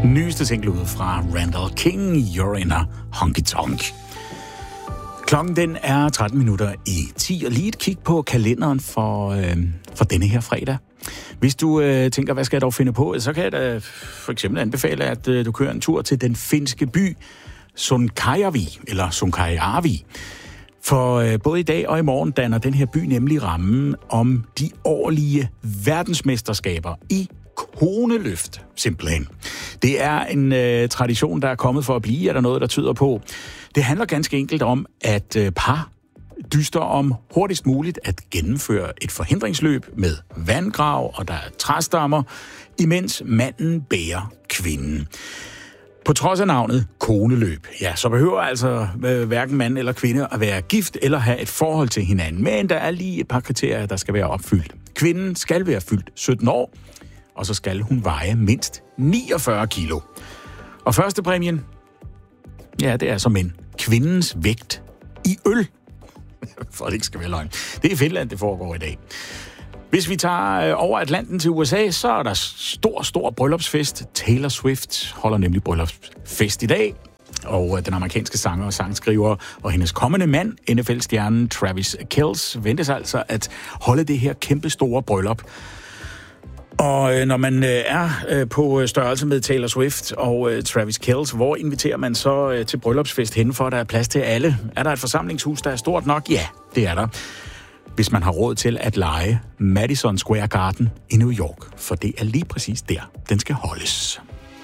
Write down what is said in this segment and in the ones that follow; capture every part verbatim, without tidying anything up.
Nyeste single ud fra Randall King, You're in a Honky Tonk. Klokken den er tretten minutter i ti, og lige et kig på kalenderen for, øh, for denne her fredag. Hvis du øh, tænker, hvad skal jeg dog finde på, så kan jeg da for eksempel anbefale, at øh, du kører en tur til den finske by Sunkajärvi, eller Sunkajärvi. For øh, både i dag og i morgen danner den her by nemlig rammen om de årlige verdensmesterskaber i koneløft, simpelthen. Det er en øh, tradition, der er kommet for at blive, er der noget, der tyder på. Det handler ganske enkelt om, at øh, par dyster om hurtigst muligt at gennemføre et forhindringsløb med vandgrav, og der er træstammer, imens manden bærer kvinden. På trods af navnet koneløb, ja, så behøver altså øh, hverken mand eller kvinde at være gift eller have et forhold til hinanden. Men der er lige et par kriterier, der skal være opfyldt. Kvinden skal være fyldt sytten år, og så skal hun veje mindst niogfyrre kilo. Og første præmien, ja, det er som en kvindens vægt i øl. For det ikke skal være løgn. Det er i Finland, det foregår i dag. Hvis vi tager over Atlanten til U S A, så er der stor, stor bryllupsfest. Taylor Swift holder nemlig bryllupsfest i dag. Og den amerikanske sanger og sangskriver og hendes kommende mand, N F L-stjernen Travis Kelce, ventes altså at holde det her kæmpe store bryllup. Og når man er på størrelse med Taylor Swift og Travis Kelce, hvor inviterer man så til bryllupsfest hen, for at der er plads til alle? Er der et forsamlingshus, der er stort nok? Ja, det er der. Hvis man har råd til at leje Madison Square Garden i New York, for det er lige præcis der, den skal holdes.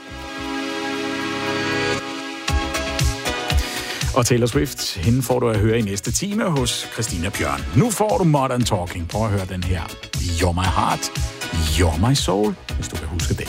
Og Taylor Swift, hende får du at høre i næste time hos Christina Bjørn. Nu får du Modern Talking. Prøv at høre den her. You're my heart, you're my soul, hvis du kan huske det.